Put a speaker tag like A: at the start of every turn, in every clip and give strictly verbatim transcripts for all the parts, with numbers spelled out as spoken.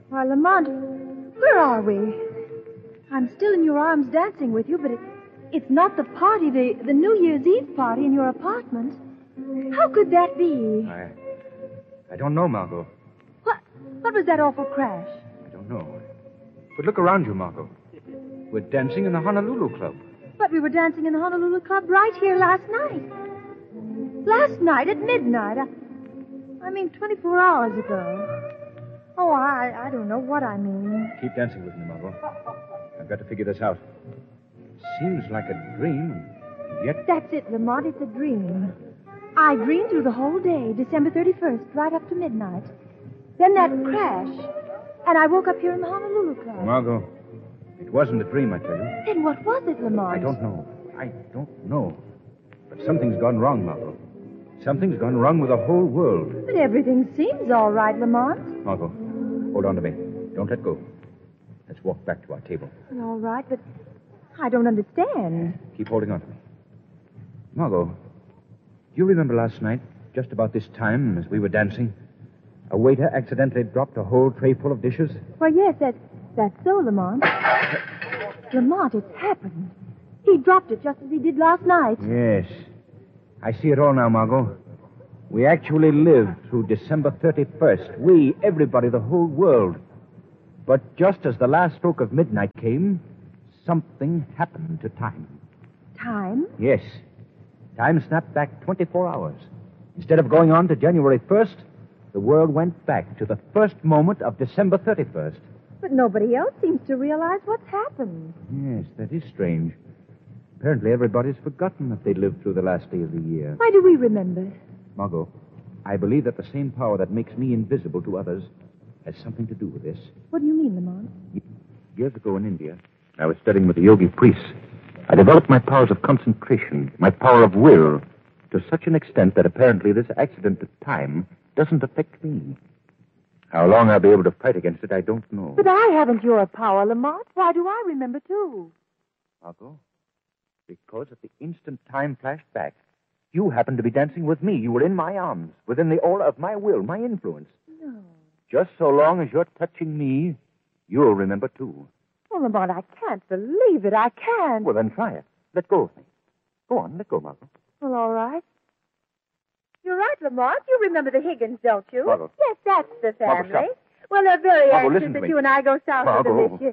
A: Why, Lamont, where are we? I'm still in your arms dancing with you, but it, it's not the party, the, the New Year's Eve party in your apartment. How could that be?
B: I... I don't know, Margot.
A: What? What was that awful crash?
B: I don't know. But look around you, Margot. We're dancing in the Honolulu Club.
A: But we were dancing in the Honolulu Club right here last night. Last night at midnight. I, I mean, twenty-four hours ago. Oh, I, I don't know what I mean.
B: Keep dancing with me, Margot. I've got to figure this out. It seems like a dream, and yet...
A: That's it, Lamont. It's a dream. I dreamed through the whole day, December thirty-first, right up to midnight. Then that crash. And I woke up here in the Honolulu Club.
B: Margot, it wasn't a dream, I tell you.
A: Then what was it, Lamont?
B: I don't know. I don't know. But something's gone wrong, Margot. Something's gone wrong with the whole world.
A: But everything seems all right, Lamont.
B: Margot, hold on to me. Don't let go. Let's walk back to our table.
A: All right, but I don't understand.
B: Keep holding on to me. Margot, do you remember last night, just about this time, as we were dancing, a waiter accidentally dropped a whole tray full of dishes?
A: Why, yes, that, that's so, Lamont. Lamont, it's happened. He dropped it just as he did last night.
B: Yes. I see it all now, Margot. We actually lived through December thirty-first. We, everybody, the whole world. But just as the last stroke of midnight came, something happened to time.
A: Time?
B: Yes. Time snapped back twenty-four hours. Instead of going on to January first, the world went back to the first moment of December thirty-first.
A: But nobody else seems to realize what's happened.
B: Yes, that is strange. Apparently everybody's forgotten that they lived through the last day of the year.
A: Why do we remember?
B: Margot, I believe that the same power that makes me invisible to others has something to do with this.
A: What do you mean, Lamont?
B: Years ago in India, I was studying with the yogi priests. I developed my powers of concentration, my power of will, to such an extent that apparently this accident of time doesn't affect me. How long I'll be able to fight against it, I don't know.
A: But I haven't your power, Lamont. Why do I remember, too?
B: Margot, because at the instant time flashed back, you happened to be dancing with me. You were in my arms, within the aura of my will, my influence.
A: No.
B: Just so long as you're touching me, you'll remember, too.
A: Oh, Lamont, I can't believe it. I can't.
B: Well, then try it. Let go of me. Go on, let go, Margot.
A: Well, all right. You're right, Lamont. You remember the Higgins, don't you?
B: Margot.
A: Yes, that's the
B: Margot,
A: family.
B: stop.
A: Well, they're very
B: Margot,
A: anxious
B: listen to
A: that
B: me.
A: you and I go south with them
B: Margot.
A: this year.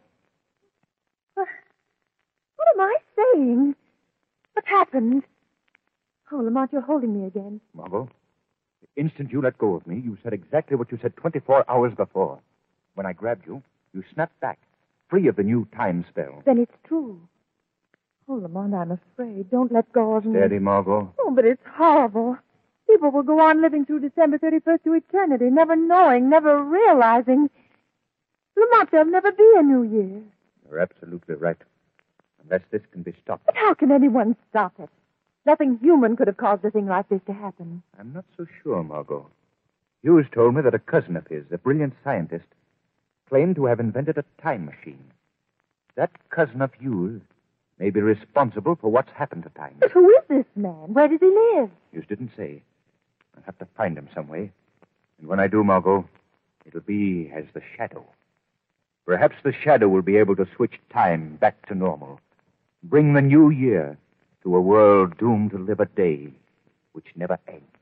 A: What what am I saying? What's happened? Oh, Lamont, you're holding me again.
B: Margot, the instant you let go of me, you said exactly what you said twenty-four hours before. When I grabbed you, you snapped back, free of the new time spell.
A: Then it's true. Oh, Lamont, I'm afraid. Don't let go of me.
B: Steady, Margot.
A: Oh, but it's horrible. People will go on living through December thirty-first to eternity, never knowing, never realizing. Lamont, there'll never be a New Year.
B: You're absolutely right. Unless this can be stopped.
A: But how can anyone stop it? Nothing human could have caused a thing like this to happen.
B: I'm not so sure, Margot. Hughes told me that a cousin of his, a brilliant scientist, claimed to have invented a time machine. That cousin of Hughes may be responsible for what's happened to time.
A: But who is this man? Where does he live?
B: Hughes didn't say. I'll have to find him some way. And when I do, Margot, it'll be as the Shadow. Perhaps the Shadow will be able to switch time back to normal. Bring the new year to a world doomed to live a day which never ends.